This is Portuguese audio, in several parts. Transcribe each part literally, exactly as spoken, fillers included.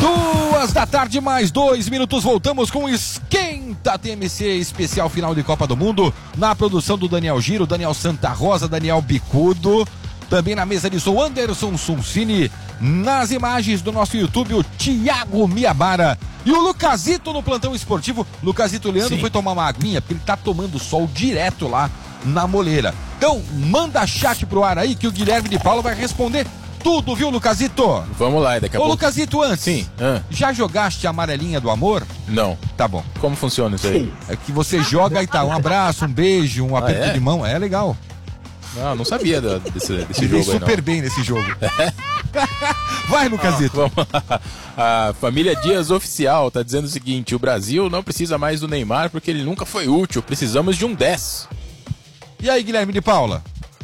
Duas da tarde, mais dois minutos, voltamos com o Esquenta T M C especial final de Copa do Mundo, na produção do Daniel Giro, Daniel Santa Rosa, Daniel Bicudo, também na mesa de som Anderson Suncini, nas imagens do nosso YouTube o Thiago Miabara e o Lucasito no plantão esportivo. Lucasito Leandro Sim. foi tomar uma aguinha, porque ele tá tomando sol direto lá na moleira. Então, manda chat pro ar aí que o Guilherme de Paula vai responder tudo, viu, Lucasito? Vamos lá, daqui a Ô, pouco. Lucasito, antes, Sim. Ah. já jogaste a amarelinha do amor? Não. Tá bom. Como funciona isso aí? É que você joga e tá, um abraço, um beijo, um aperto ah, é? de mão, é legal. Não, não sabia da, desse, desse Ele jogo aí, não. super bem nesse jogo. Vai, Lucasito. Ah, vamos lá. A família Dias Oficial tá dizendo o seguinte: o Brasil não precisa mais do Neymar porque ele nunca foi útil, precisamos de um dez. E aí, Guilherme de Paula?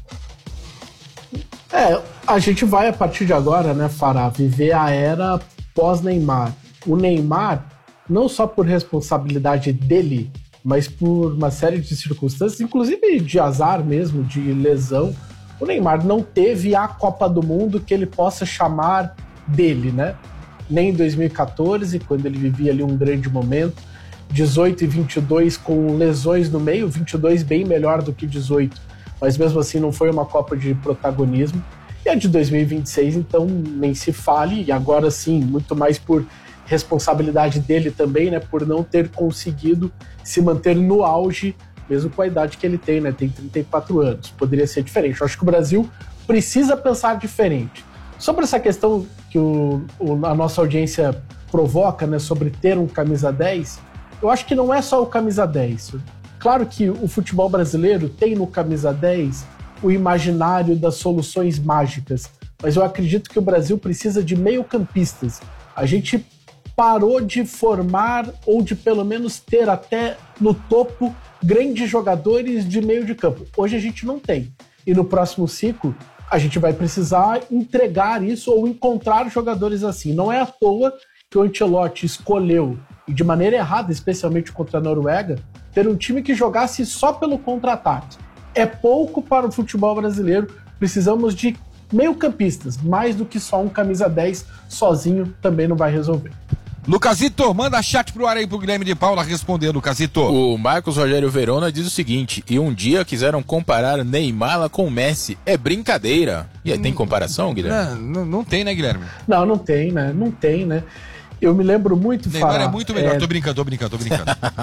É, a gente vai a partir de agora, né, Fará, viver a era pós-Neymar. O Neymar, não só por responsabilidade dele, mas por uma série de circunstâncias, inclusive de azar mesmo, de lesão, o Neymar não teve a Copa do Mundo que ele possa chamar dele, né? Nem em dois mil e catorze, quando ele vivia ali um grande momento, dezoito e vinte e dois com lesões no meio, vinte e dois bem melhor do que dezoito, mas mesmo assim não foi uma Copa de protagonismo. E a de dois mil e vinte e seis, então, nem se fale, e agora sim, muito mais por responsabilidade dele também, né, por não ter conseguido se manter no auge, mesmo com a idade que ele tem, né, tem trinta e quatro anos, poderia ser diferente. Eu acho que o Brasil precisa pensar diferente. Sobre essa questão que o, o, a nossa audiência provoca, né, sobre ter um camisa dez, eu acho que não é só o camisa dez. Claro que o futebol brasileiro tem no camisa dez o imaginário das soluções mágicas, mas eu acredito que o Brasil precisa de meio-campistas. A gente parou de formar, ou de pelo menos ter até no topo, grandes jogadores de meio de campo. Hoje a gente não tem. E no próximo ciclo, a gente vai precisar entregar isso ou encontrar jogadores assim. Não é à toa que o Ancelotti escolheu, e de maneira errada, especialmente contra a Noruega, ter um time que jogasse só pelo contra-ataque. É pouco para o futebol brasileiro. Precisamos de meio-campistas, mais do que só um camisa dez sozinho também não vai resolver. Lucasito, manda chat pro ar aí pro Guilherme de Paula responder, Lucasito. O Marcos Rogério Verona diz o seguinte: e um dia quiseram comparar Neymar com Messi. É brincadeira. E aí, tem comparação, Guilherme? Não, não, não tem, né, Guilherme? Não, não tem, né? Não tem, né? Eu me lembro muito, Neymar Fará, é muito melhor, é... tô brincando, tô brincando, tô brincando.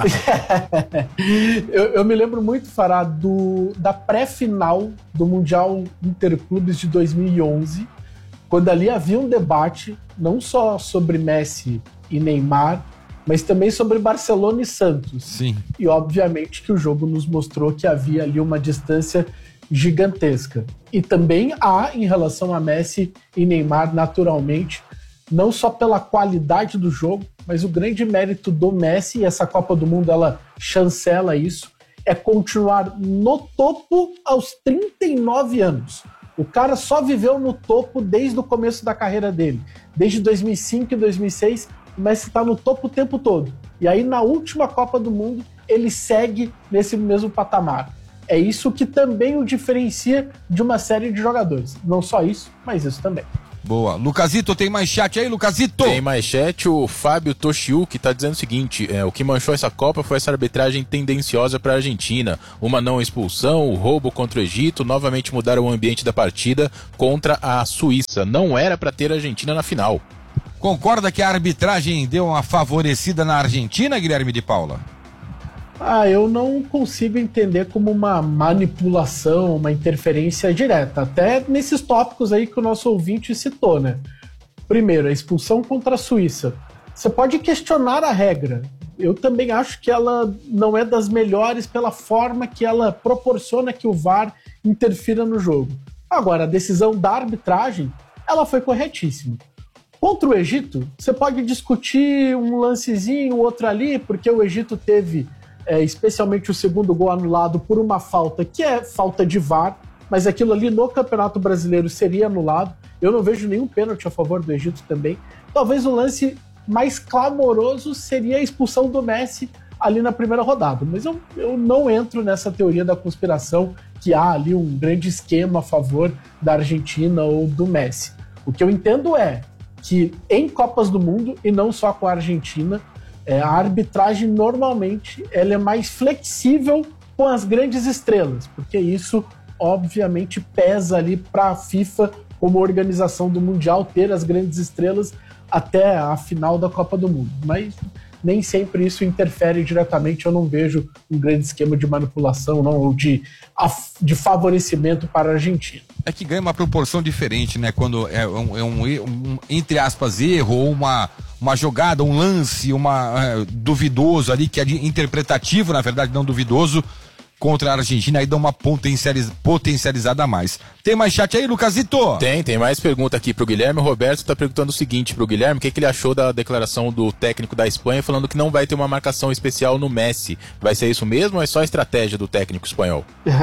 eu, eu me lembro muito, Fará, do, da pré-final do Mundial Interclubes de dois mil e onze, quando ali havia um debate, não só sobre Messi e Neymar, mas também sobre Barcelona e Santos. Sim. E obviamente que o jogo nos mostrou que havia ali uma distância gigantesca. E também há, em relação a Messi e Neymar, naturalmente, não só pela qualidade do jogo, mas o grande mérito do Messi, e essa Copa do Mundo ela chancela isso, é continuar no topo aos trinta e nove anos. O cara só viveu no topo desde o começo da carreira dele. Desde dois mil e cinco e dois mil e seis, o Messi está no topo o tempo todo. E aí na última Copa do Mundo, ele segue nesse mesmo patamar. É isso que também o diferencia de uma série de jogadores. Não só isso, mas isso também. Boa. Lucasito, tem mais chat aí, Lucasito? Tem mais chat. O Fábio Toshiuki tá dizendo o seguinte: é, o que manchou essa Copa foi essa arbitragem tendenciosa para a Argentina. Uma não expulsão, o roubo contra o Egito, novamente mudaram o ambiente da partida contra a Suíça. Não era para ter a Argentina na final. Concorda que a arbitragem deu uma favorecida na Argentina, Guilherme de Paula? Ah, eu não consigo entender como uma manipulação, uma interferência direta, até nesses tópicos aí que o nosso ouvinte citou, né? Primeiro, a expulsão contra a Suíça. Você pode questionar a regra. Eu também acho que ela não é das melhores pela forma que ela proporciona que o V A R interfira no jogo. Agora, a decisão da arbitragem, ela foi corretíssima. Contra o Egito, você pode discutir um lancezinho, outro ali, porque o Egito teve... É, especialmente o segundo gol anulado por uma falta que é falta de V A R, mas aquilo ali no Campeonato Brasileiro seria anulado. Eu não vejo nenhum pênalti a favor do Egito também. Talvez o lance mais clamoroso seria a expulsão do Messi ali na primeira rodada, mas eu, eu não entro nessa teoria da conspiração que há ali um grande esquema a favor da Argentina ou do Messi. O que eu entendo é, que em Copas do Mundo, e não só com a Argentina, é, a arbitragem normalmente ela é mais flexível com as grandes estrelas, porque isso obviamente pesa ali para a FIFA como organização do Mundial ter as grandes estrelas até a final da Copa do Mundo. Mas nem sempre isso interfere diretamente, eu não vejo um grande esquema de manipulação não, ou de, de favorecimento para a Argentina. É que ganha uma proporção diferente, né? Quando é um, é um, um entre aspas, erro, ou uma, uma jogada, um lance, uma é, duvidoso ali, que é interpretativo, na verdade, não duvidoso, contra a Argentina, aí dá uma potencializ... potencializada a mais. Tem mais chat aí, Lucasito? Tem, tem mais pergunta aqui pro Guilherme. O Roberto tá perguntando o seguinte pro Guilherme, o que, que ele achou da declaração do técnico da Espanha falando que não vai ter uma marcação especial no Messi. Vai ser isso mesmo ou é só estratégia do técnico espanhol?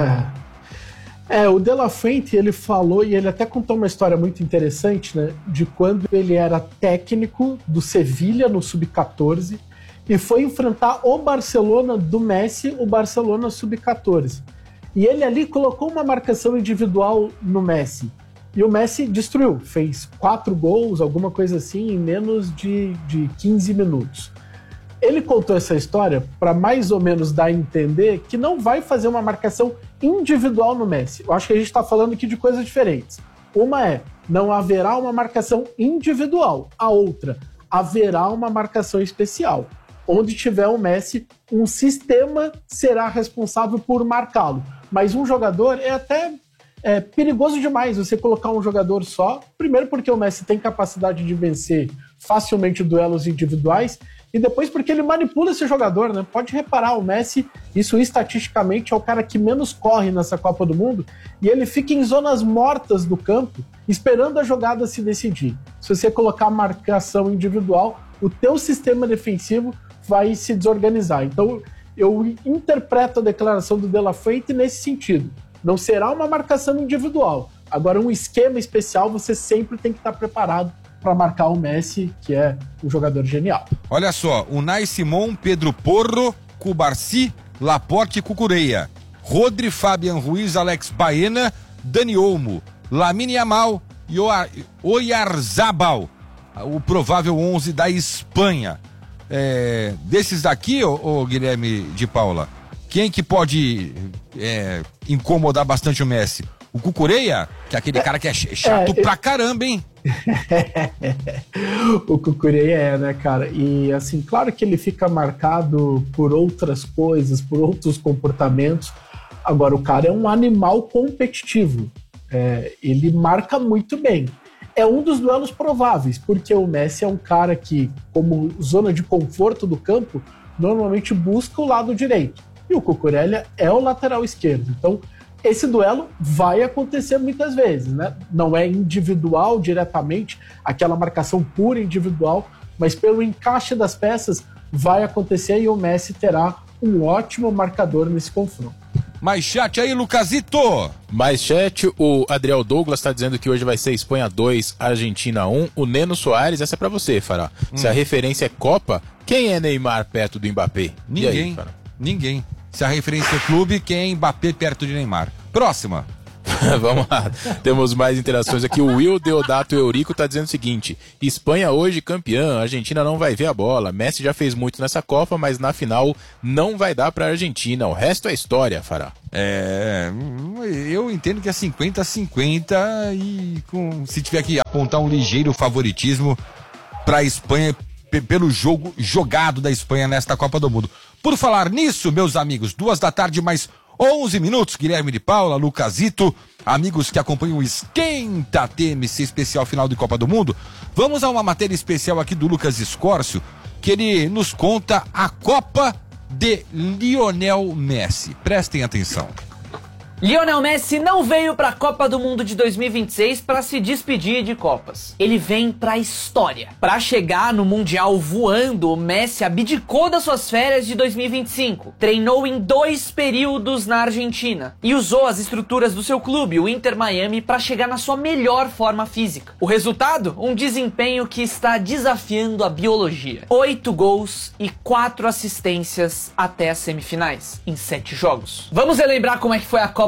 É, o De La Fuente, ele falou, e ele até contou uma história muito interessante, né, de quando ele era técnico do Sevilha no sub catorze, e foi enfrentar o Barcelona do Messi, o Barcelona sub catorze. E ele ali colocou uma marcação individual no Messi. E o Messi destruiu, fez quatro gols, alguma coisa assim, em menos de, de quinze minutos. Ele contou essa história para mais ou menos dar a entender que não vai fazer uma marcação individual no Messi. Eu acho que a gente está falando aqui de coisas diferentes. Uma é, não haverá uma marcação individual. A outra, haverá uma marcação especial. Onde tiver o Messi, um sistema será responsável por marcá-lo. Mas um jogador é até é, perigoso demais você colocar um jogador só. Primeiro porque o Messi tem capacidade de vencer facilmente duelos individuais. E depois porque ele manipula esse jogador, né? Pode reparar, o Messi, isso estatisticamente é o cara que menos corre nessa Copa do Mundo. E ele fica em zonas mortas do campo, esperando a jogada se decidir. Se você colocar marcação individual, o teu sistema defensivo vai se desorganizar. Então, eu interpreto a declaração do De La Fuente nesse sentido. Não será uma marcação individual. Agora, um esquema especial, você sempre tem que estar preparado para marcar o Messi, que é um jogador genial. Olha só, Unai Simon, Pedro Porro, Cubarci, Laporte e Cucureia. Rodri, Fabian Ruiz, Alex Baena, Dani Olmo, Lamine Yamal e Oyarzabal. O provável onze da Espanha. É, desses daqui, ô, ô Guilherme de Paula, quem que pode é, incomodar bastante o Messi? O Cucureia, que é aquele é, cara que é chato é, pra caramba, hein? O Cucureia é, né, cara? E assim, claro que ele fica marcado por outras coisas, por outros comportamentos. Agora, o cara é um animal competitivo. É, ele marca muito bem. É um dos duelos prováveis, porque o Messi é um cara que, como zona de conforto do campo, normalmente busca o lado direito. E o Cucurella é o lateral esquerdo. Então, esse duelo vai acontecer muitas vezes, né? Não é individual diretamente, aquela marcação pura individual, mas pelo encaixe das peças vai acontecer e o Messi terá um ótimo marcador nesse confronto. Mais chat aí, Lucasito! Mais chat, o Adriel Douglas está dizendo que hoje vai ser Espanha dois, Argentina um. O Neno Soares, essa é pra você, Fará. Hum. Se a referência é Copa, quem é Neymar perto do Mbappé? Ninguém, aí, ninguém. Se a referência é clube, quem é Mbappé perto de Neymar? Próxima. Vamos lá, temos mais interações aqui. O Will Deodato Eurico tá dizendo o seguinte: Espanha hoje campeã, a Argentina não vai ver a bola. Messi já fez muito nessa Copa, mas na final não vai dar pra Argentina. O resto é história, Fará. É, eu entendo que é cinquenta a cinquenta e com, se tiver que apontar um ligeiro favoritismo pra Espanha p- pelo jogo jogado da Espanha nesta Copa do Mundo. Por falar nisso, meus amigos, duas da tarde mais onze minutos, Guilherme de Paula, Lucasito, amigos que acompanham o Esquenta T M C especial final de Copa do Mundo, vamos a uma matéria especial aqui do Lucas Escórcio, que ele nos conta a Copa de Lionel Messi. Prestem atenção. Lionel Messi não veio para a Copa do Mundo de dois mil e vinte e seis para se despedir de Copas. Ele vem para a história. Para chegar no Mundial voando, o Messi abdicou das suas férias de dois mil e vinte e cinco. Treinou em dois períodos na Argentina e usou as estruturas do seu clube, o Inter Miami, para chegar na sua melhor forma física. O resultado? Um desempenho que está desafiando a biologia. Oito gols e quatro assistências até as semifinais, em sete jogos. Vamos relembrar como é que foi a Copa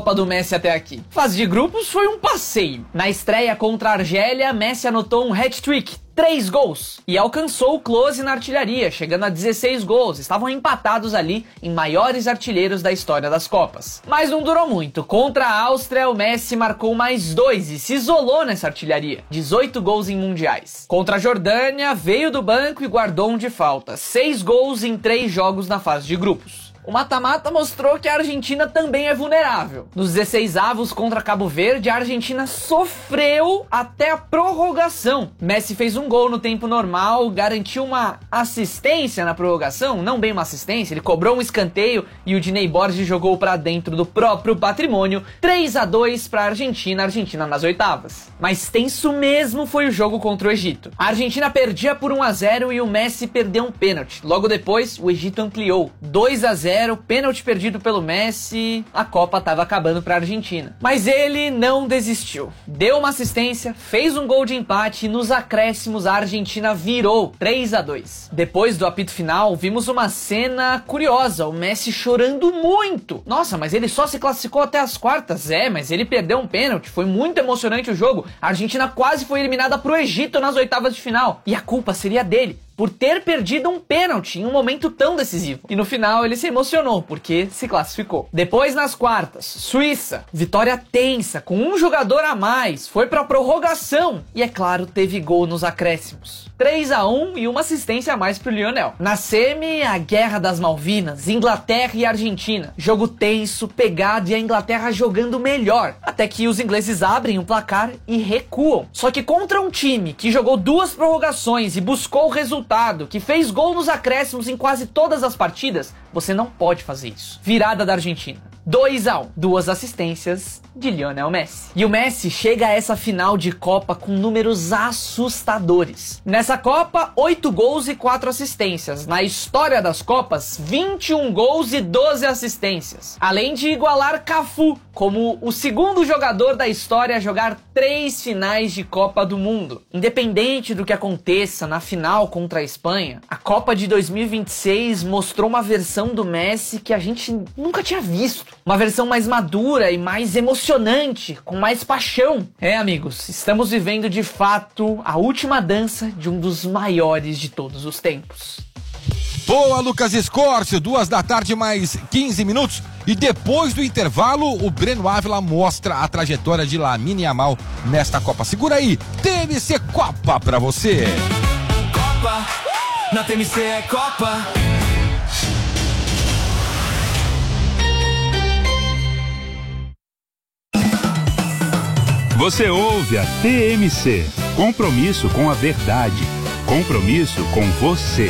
Copa do Messi até aqui? Fase de grupos foi um passeio. Na estreia contra a Argélia, Messi anotou um hat-trick, três gols, e alcançou o close na artilharia, chegando a dezesseis gols. Estavam empatados ali em maiores artilheiros da história das Copas. Mas não durou muito. Contra a Áustria, o Messi marcou mais dois e se isolou nessa artilharia. dezoito gols em mundiais. Contra a Jordânia, veio do banco e guardou um de falta. seis gols em três jogos na fase de grupos. O mata-mata mostrou que a Argentina também é vulnerável. Nos dezesseis avos contra Cabo Verde, a Argentina sofreu até a prorrogação. Messi fez um gol no tempo normal, garantiu uma assistência na prorrogação, não bem uma assistência, ele cobrou um escanteio e o Diney Borges jogou para dentro do próprio patrimônio. três a dois para a Argentina, a Argentina nas oitavas. Mas tenso mesmo foi o jogo contra o Egito. A Argentina perdia por um a zero e o Messi perdeu um pênalti. Logo depois, o Egito ampliou, dois a zero. Pênalti perdido pelo Messi, a Copa estava acabando para a Argentina. Mas ele não desistiu. Deu uma assistência, fez um gol de empate e nos acréscimos a Argentina virou três a dois. Depois do apito final, vimos uma cena curiosa, o Messi chorando muito. Nossa, mas ele só se classificou até as quartas. É, mas ele perdeu um pênalti, foi muito emocionante o jogo. A Argentina quase foi eliminada pro Egito nas oitavas de final. E a culpa seria dele, por ter perdido um pênalti em um momento tão decisivo. E no final ele se emocionou, porque se classificou. Depois nas quartas, Suíça, vitória tensa, com um jogador a mais, foi pra prorrogação. E é claro, teve gol nos acréscimos. três a um e uma assistência a mais pro Lionel. Na semi, a Guerra das Malvinas, Inglaterra e Argentina. Jogo tenso, pegado e a Inglaterra jogando melhor. Até que os ingleses abrem o placar e recuam. Só que contra um time que jogou duas prorrogações e buscou o resultado, que fez gol nos acréscimos em quase todas as partidas, você não pode fazer isso. Virada da Argentina. dois a um. Duas assistências de Lionel Messi. E o Messi chega a essa final de Copa com números assustadores. Nessa Copa, oito gols e quatro assistências. Na história das Copas, vinte e um gols e doze assistências. Além de igualar Cafu como o segundo jogador da história a jogar três finais de Copa do Mundo. Independente do que aconteça na final contra a Espanha, a Copa de dois mil e vinte e seis mostrou uma versão do Messi que a gente nunca tinha visto. Uma versão mais madura e mais emocionante, com mais paixão. É, amigos, estamos vivendo de fato a última dança de um dos maiores de todos os tempos. Boa, Lucas Escorcio, duas da tarde mais quinze minutos. E depois do intervalo, o Breno Ávila mostra a trajetória de Lamine Yamal nesta Copa. Segura aí, T M C Copa pra você. Copa, na T M C é Copa. Você ouve a T M C. Compromisso com a verdade. Compromisso com você.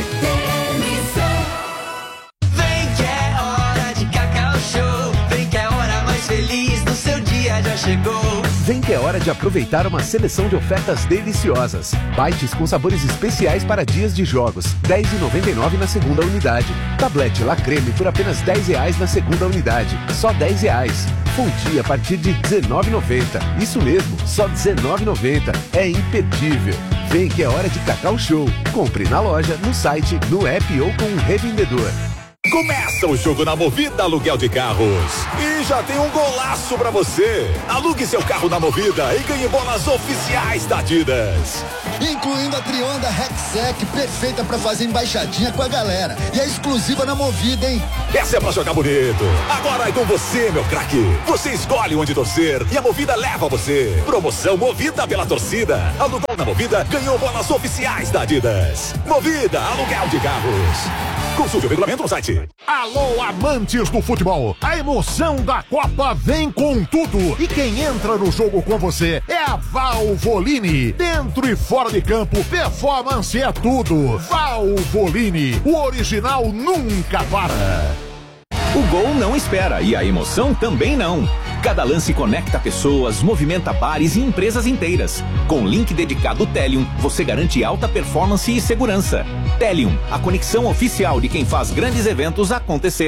Vem que é hora de Cacau Show. Vem que é a hora mais feliz do seu dia já chegou. Vem que é hora de aproveitar uma seleção de ofertas deliciosas. Bites com sabores especiais para dias de jogos. dez reais e noventa e nove centavos na segunda unidade. Tablete La Creme por apenas dez reais na segunda unidade. Só dez reais. Fundi a partir de dezenove reais e noventa centavos. Isso mesmo, só dezenove reais e noventa centavos. É imperdível. Vem que é hora de Cacau Show. Compre na loja, no site, no app ou com um revendedor. Começa o jogo na Movida Aluguel de Carros. E já tem um golaço pra você. Alugue seu carro na Movida e ganhe bolas oficiais da Adidas. Incluindo a Trionda Rexec, perfeita pra fazer embaixadinha com a galera. E é exclusiva na Movida, hein? Essa é pra jogar bonito. Agora é com você, meu craque. Você escolhe onde torcer e a Movida leva você. Promoção Movida pela torcida. Alugou na Movida, ganhou bolas oficiais da Adidas. Movida Aluguel de Carros. Consulte o regulamento no site. Alô, amantes do futebol! A emoção da Copa vem com tudo! E quem entra no jogo com você é a Valvoline. Dentro e fora de campo, performance é tudo. Valvoline, o original nunca para. O gol não espera e a emoção também não. Cada lance conecta pessoas, movimenta bares e empresas inteiras. Com link dedicado Telium, você garante alta performance e segurança. Telium, a conexão oficial de quem faz grandes eventos acontecerem.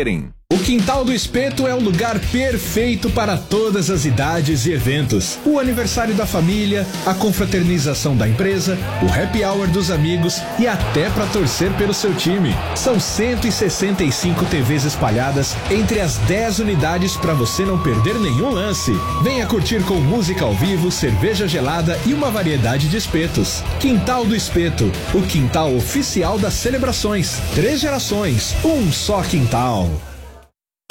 O Quintal do Espeto é o lugar perfeito para todas as idades e eventos. O aniversário da família, a confraternização da empresa, o happy hour dos amigos e até para torcer pelo seu time. São cento e sessenta e cinco T Vs espalhadas entre as dez unidades para você não perder nenhum lance. Venha curtir com música ao vivo, cerveja gelada e uma variedade de espetos. Quintal do Espeto, o quintal oficial das celebrações. Três gerações, um só quintal.